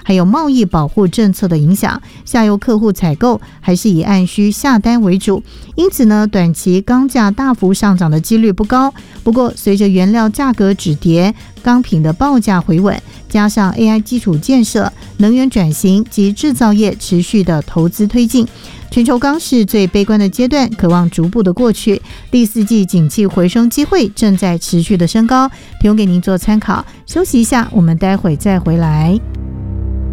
还有贸易保护政策的影响，下游客户采购还是以按需下单为主，因此呢，短期钢价大幅上涨的几率不高。不过随着原料价格止跌，钢品的报价回稳，加上 AI 基础建设、能源转型及制造业持续的投资推进，全球钢市最悲观的阶段可望逐步的过去，第四季景气回升机会正在持续的升高，提供给您做参考。休息一下，我们待会再回来。